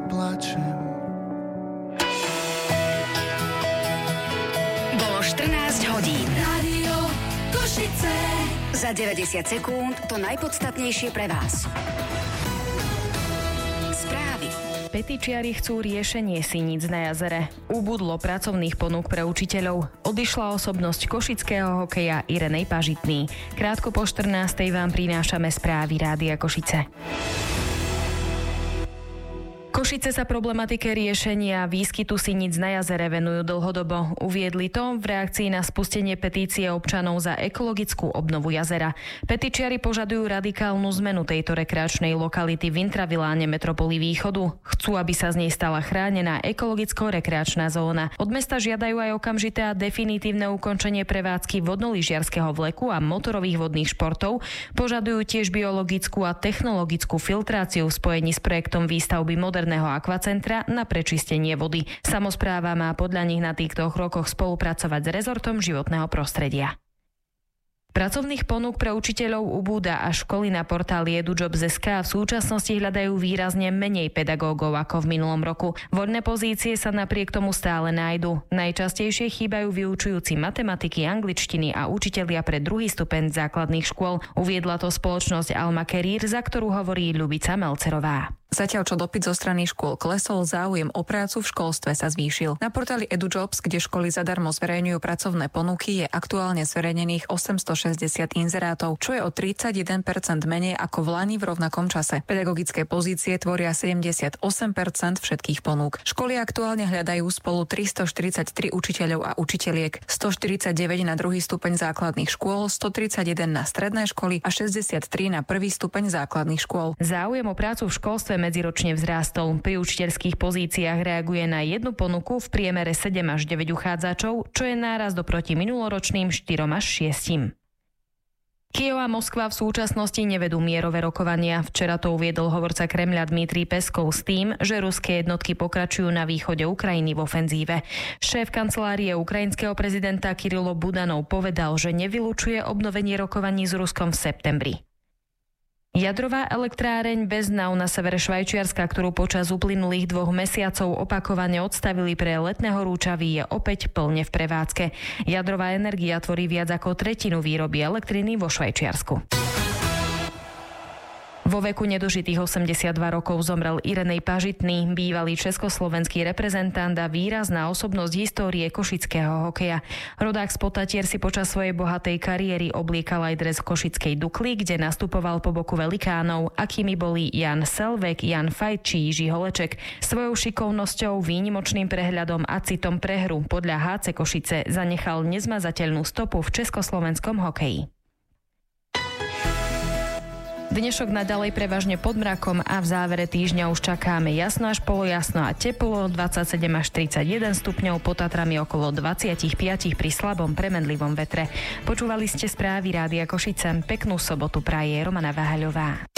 plačem. Bolo 14 hodín. Rádio Košice. Za 90 sekúnd to najpodstatnejšie pre vás. Správy. Petičiari chcú riešenie siníc na jazere. Ubudlo pracovných ponúk pre učiteľov. Odišla osobnosť košického hokeja Irenej Pažitný. Krátko po 14:00 vám prinášame správy Rádia Košice. Košice sa problematike riešenia výskytu siníc na jazere venujú dlhodobo. Uviedli to v reakcii na spustenie petície občanov za ekologickú obnovu jazera. Petičiari požadujú radikálnu zmenu tejto rekreačnej lokality v intraviláne metropoly Východu. Chcú, aby sa z nej stala chránená ekologicko-rekreačná zóna. Od mesta žiadajú aj okamžité a definitívne ukončenie prevádzky vodnolyžiarskeho vleku a motorových vodných športov. Požadujú tiež biologickú a technologickú filtráciu v spojení s projektom výstavby moderného akvacentra na prečistenie vody. Samospráva má podľa nich na týchto krokoch spolupracovať s rezortom životného prostredia. Pracovných ponúk pre učiteľov ubúda a školy na portáli EduJobs.sk v súčasnosti hľadajú výrazne menej pedagógov ako v minulom roku. Voľné pozície sa napriek tomu stále nájdu. Najčastejšie chýbajú vyučujúci matematiky, angličtiny a učitelia pre druhý stupeň základných škôl. Uviedla to spoločnosť Alma Career, za ktorú hovorí Ľubica Melcerová. Zatiaľ, čo dopyt zo strany škôl klesol, záujem o prácu v školstve sa zvýšil. Na portáli EduJobs, kde školy zadarmo zverejňujú pracovné ponuky, je aktuálne zverejnených 860 inzerátov, čo je o 31% menej ako v lani v rovnakom čase. Pedagogické pozície tvoria 78% všetkých ponúk. Školy aktuálne hľadajú spolu 343 učiteľov a učiteľiek, 149 na druhý stupeň základných škôl, 131 na stredné školy a 63 na prvý stupeň základných škôl. Záujem o prácu v školstve medziročne vzrástol. Pri učiteľských pozíciách reaguje na jednu ponuku v priemere 7 až 9 uchádzačov, čo je nárast oproti minuloročným 4 až 6. Kyjev a Moskva v súčasnosti nevedú mierové rokovania. Včera to uviedol hovorca Kremľa Dmitrij Peskov s tým, že ruské jednotky pokračujú na východe Ukrajiny v ofenzíve. Šéf kancelárie ukrajinského prezidenta Kirilo Budanov povedal, že nevylučuje obnovenie rokovaní s Ruskom v septembri. Jadrová elektráreň Beznau na severe Švajčiarska, ktorú počas uplynulých 2 mesiacov opakovane odstavili pre letné horúčavy, je opäť plne v prevádzke. Jadrová energia tvorí viac ako tretinu výroby elektriny vo Švajčiarsku. Vo veku nedožitých 82 rokov zomrel Irenej Pažitný, bývalý československý reprezentant a výrazná osobnosť histórie košického hokeja. Rodák z Potatier si počas svojej bohatej kariéry obliekal aj dres košickej Dukly, kde nastupoval po boku velikánov, akými boli Jan Selvek, Jan Fajt či Jiří Holeček. Svojou šikovnosťou, výnimočným prehľadom a citom pre hru podľa HC Košice zanechal nezmazateľnú stopu v československom hokeji. Dnešok naďalej prevažne pod mrakom a v závere týždňa už čakáme jasno až polojasno a teplo 27 až 31 stupňov, pod Tatrami okolo 25 pri slabom premenlivom vetre. Počúvali ste správy Rádia Košice. Peknú sobotu praje Romana Váhaľová.